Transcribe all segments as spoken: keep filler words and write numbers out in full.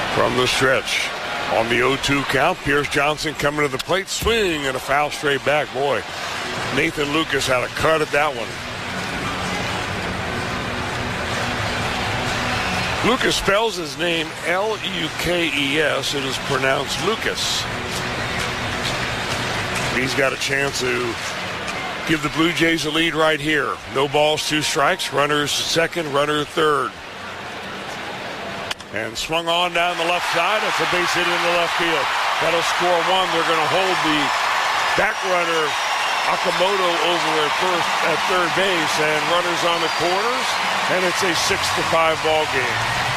From the stretch. On the oh two count, Pierce Johnson coming to the plate, swing and a foul straight back. Boy, Nathan Lucas had a cut at that one. Lucas spells his name L U K E S. It is pronounced Lucas. He's got a chance to give the Blue Jays a lead right here. No balls, two strikes. Runners second, runner third. And swung on down the left side. That's a base hit in the left field. That'll score one. They're going to hold the back runner Okamoto over at first at third base, and runners on the corners, and it's a six to five ball game.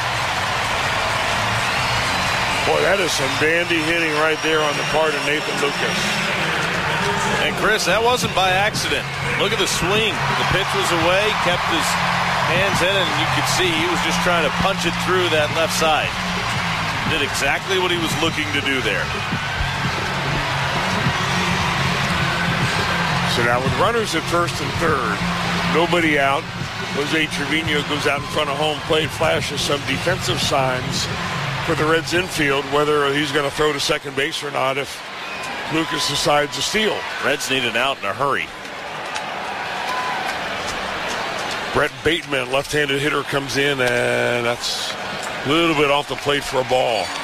Boy, that is some dandy hitting right there on the part of Nathan Lucas. And Chris, that wasn't by accident. Look at the swing. The pitch was away, kept his hands in, and you could see he was just trying to punch it through that left side. Did exactly what he was looking to do there. So now with runners at first and third, nobody out, Jose Trevino goes out in front of home plate, flashes some defensive signs for the Reds infield, whether he's going to throw to second base or not if Lucas decides to steal. Reds need an out in a hurry. Brett Bateman, left-handed hitter, comes in, and that's a little bit off the plate for a ball.